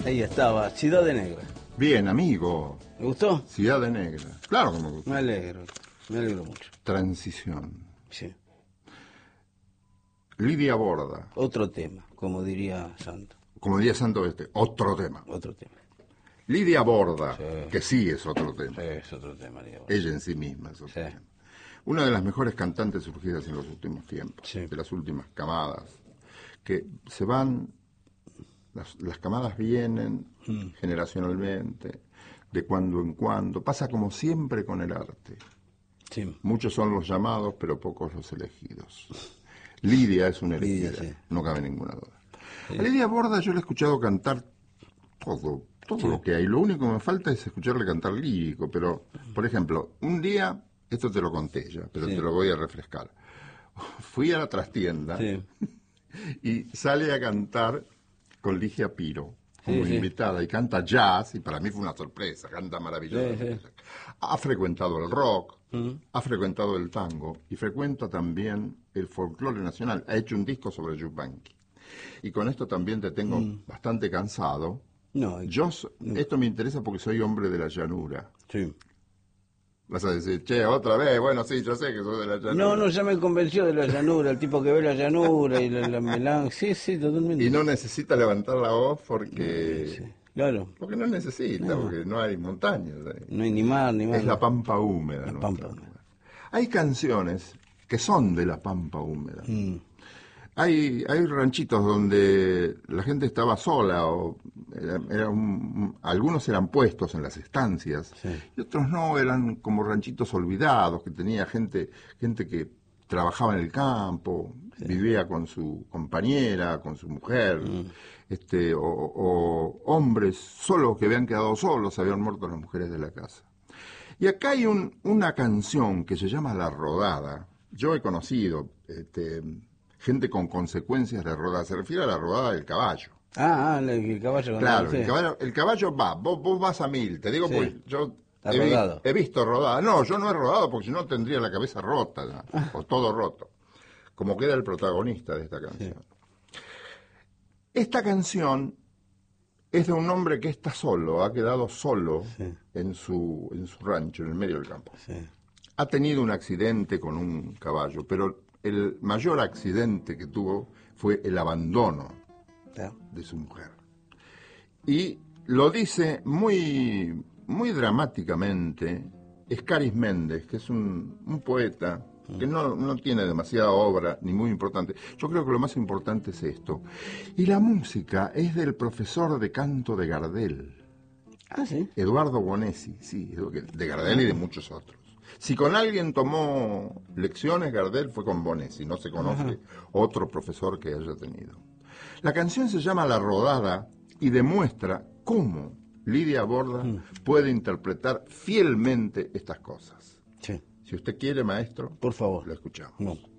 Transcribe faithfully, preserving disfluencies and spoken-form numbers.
Ahí estaba, Ciudad de Negra. Bien, amigo. ¿Me gustó? Ciudad de Negra. Claro que me gustó. Me alegro, me alegro mucho. Transición. Sí. Lidia Borda. Otro tema, como diría Santo. Como diría Santo este, otro tema. Otro tema. Lidia Borda, Sí. que sí es otro tema. Sí, es otro tema, Lidia Borda. Ella en sí misma es otro Sí. tema. Una de las mejores cantantes surgidas en los últimos tiempos, Sí. de las últimas camadas, que se van, las, las camadas vienen Mm. generacionalmente, de cuando en cuando, pasa como siempre con el arte. Sí. Muchos son los llamados, pero pocos los elegidos. Lidia es una elegida, Lidia, sí. no cabe ninguna duda. Sí. A Lidia Borda yo le he escuchado cantar todo, todo Sí. lo que hay. Lo único que me falta es escucharle cantar lírico, pero, por ejemplo, un día, esto te lo conté ya, pero Sí. te lo voy a refrescar. Fui a la trastienda Sí. y sale a cantar con Ligia Piro como Sí, sí. invitada y canta jazz, y para mí fue una sorpresa, canta maravillosamente. Sí, sí. Ha frecuentado el rock, Mm. ha frecuentado el tango y frecuenta también el folclore nacional. Ha hecho un disco sobre Yupanqui. Y con esto también te tengo Mm. bastante cansado. No, Yo, so- esto me interesa porque soy hombre de la llanura. sí. Vas a decir, che, otra vez, bueno, sí, yo sé que soy de la llanura. No, no, ya me convenció de la llanura, el tipo que ve la llanura y la, la melange. Sí, sí, totalmente. Y no necesita levantar la voz porque... Sí, claro, Porque no necesita, No. porque no hay montañas. ahí. no hay ni mar ni mar. Es la pampa húmeda. La nuestra pampa lugar. húmeda. Hay canciones que son de la pampa húmeda. Mm. Hay, hay ranchitos donde la gente estaba sola, o era, era un- algunos eran puestos en las estancias, Sí. y otros no, eran como ranchitos olvidados, que tenía gente, gente que trabajaba en el campo, vivía con su compañera, con su mujer, este, o, o hombres solos que habían quedado solos, habían muerto las mujeres de la casa. Y acá hay un- una canción que se llama La Rodada. Yo he conocido este, gente con consecuencias de rodada. Se refiere a la rodada del caballo. Ah, ah, el, el caballo con Claro, sí. el caballo, el caballo va, vos, vos vas a mil. Te digo, Sí. pues yo Está he, vi- rodado. he visto rodada. No, yo no he rodado porque si no tendría la cabeza rota, ¿no? Ah. O todo roto. Como queda el protagonista de esta canción. Esta canción es de un hombre que está solo, ha quedado solo Sí. en, su, en su rancho, en el medio del campo. Sí. Ha tenido un accidente con un caballo, pero el mayor accidente que tuvo fue el abandono Está. de su mujer. Y lo dice muy, muy dramáticamente Escaris Méndez, que es un, un poeta que no, no tiene demasiada obra, ni muy importante. Yo creo que lo más importante es esto. Y la música es del profesor de canto de Gardel, Ah, sí. Eduardo Bonesi, sí, de Gardel y de muchos otros. Si con alguien tomó lecciones, Gardel fue con Bonesi, no se conoce Ajá. otro profesor que haya tenido. La canción se llama La Rodada y demuestra cómo Lidia Borda Mm. puede interpretar fielmente estas cosas. Sí. Si usted quiere, maestro, Por favor. lo escuchamos. No.